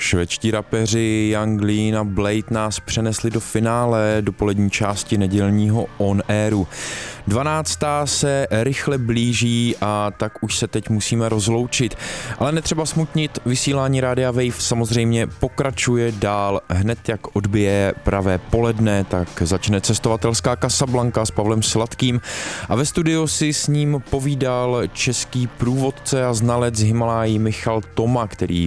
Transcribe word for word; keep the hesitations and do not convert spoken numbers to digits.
Švédští rapeři Young Lean a Blade nás přenesli do finále dopolední části nedělního On Airu. dvanáctá se rychle blíží a tak už se teď musíme rozloučit. Ale netřeba smutnit, vysílání Rádia Wave samozřejmě pokračuje dál. Hned jak odbije pravé poledne, tak začne cestovatelská Casablanca s Pavlem Sladkým a ve studiu si s ním povídal český průvodce a znalec Himalájí Michal Toma, který